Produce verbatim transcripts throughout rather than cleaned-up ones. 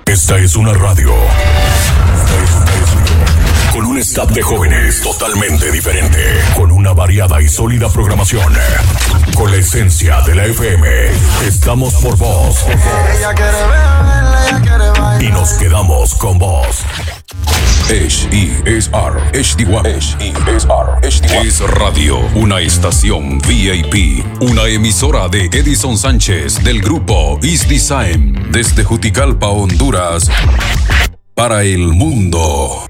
Esta es una radio. Con un staff de jóvenes totalmente diferente. Con una variada y sólida programación. Con la esencia de la F M. Estamos por vos. Y nos quedamos con vos. H E S R H D Y H E S R H D Y Es Radio, una estación V I P, una emisora de Edison Sánchez del grupo East Design, desde Juticalpa, Honduras, para el mundo.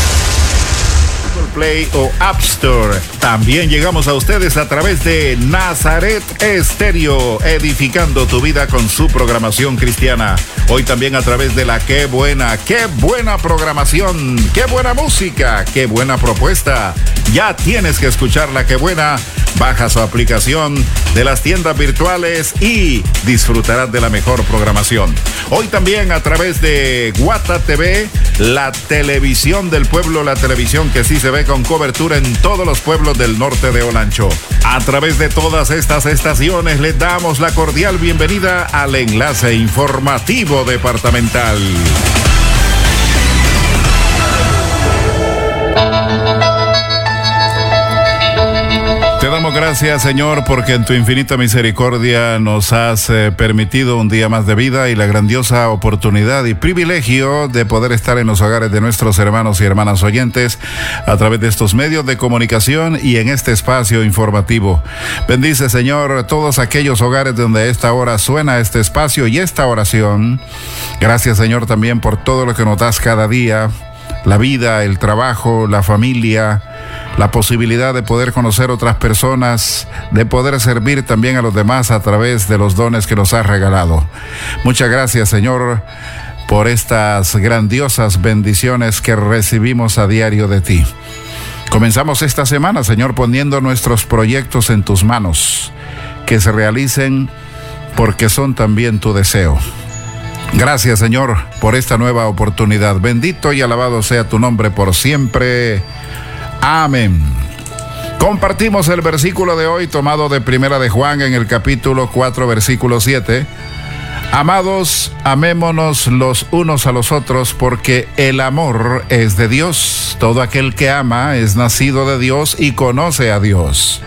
Play o App Store. También llegamos a ustedes a través de Nazaret Estéreo, edificando tu vida con su programación cristiana. Hoy también a través de la Qué Buena, qué buena programación, qué buena música, qué buena propuesta. Ya tienes que escuchar la Qué Buena. Baja su aplicación de las tiendas virtuales y disfrutarás de la mejor programación. Hoy también a través de Guata T V, la televisión del pueblo, la televisión que sí se ve con cobertura en todos los pueblos del norte de Olancho. A través de todas estas estaciones les damos la cordial bienvenida al enlace informativo departamental. Te damos gracias, Señor, porque en tu infinita misericordia nos has eh, permitido un día más de vida y la grandiosa oportunidad y privilegio de poder estar en los hogares de nuestros hermanos y hermanas oyentes a través de estos medios de comunicación y en este espacio informativo. Bendice, Señor, todos aquellos hogares donde a esta hora suena este espacio y esta oración. Gracias, Señor, también por todo lo que nos das cada día. La vida, el trabajo, la familia, la posibilidad de poder conocer otras personas, de poder servir también a los demás a través de los dones que nos has regalado. Muchas gracias, Señor, por estas grandiosas bendiciones que recibimos a diario de ti. Comenzamos esta semana, Señor, poniendo nuestros proyectos en tus manos, que se realicen porque son también tu deseo. Gracias, Señor, por esta nueva oportunidad. Bendito y alabado sea tu nombre por siempre. Amén. Compartimos el versículo de hoy tomado de Primera de Juan en el capítulo cuatro, versículo siete. Amados, amémonos los unos a los otros, porque el amor es de Dios. Todo aquel que ama es nacido de Dios y conoce a Dios.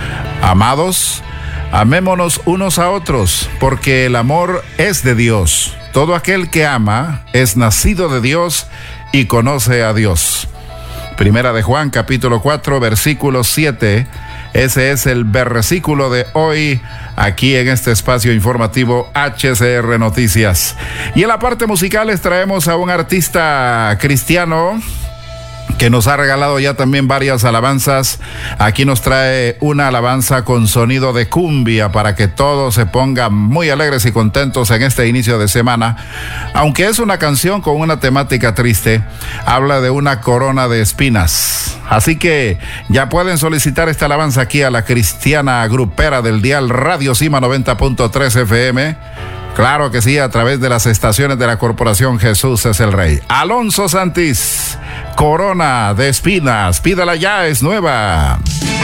Amados, amémonos unos a otros, porque el amor es de Dios. Todo aquel que ama es nacido de Dios y conoce a Dios. Primera de Juan, capítulo cuatro, versículo siete. Ese es el versículo de hoy, aquí en este espacio informativo H C R Noticias. Y en la parte musical les traemos a un artista cristiano que nos ha regalado ya también varias alabanzas. Aquí nos trae una alabanza con sonido de cumbia para que todos se pongan muy alegres y contentos en este inicio de semana. Aunque es una canción con una temática triste, habla de una corona de espinas. Así que ya pueden solicitar esta alabanza aquí a la cristiana grupera del dial Radio Cima noventa punto tres F M. Claro que sí, a través de las estaciones de la Corporación Jesús es el Rey. Alonso Santis, corona de espinas, pídala ya, es nueva.